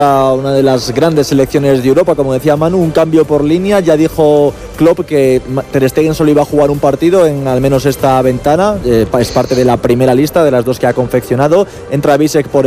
una de las grandes selecciones de Europa, como decía Manu, un cambio por línea. Ya dijo Klopp que Ter Stegen solo iba a jugar un partido en al menos esta ventana, es parte de la primera lista de las dos que ha confeccionado. Entra Bisek por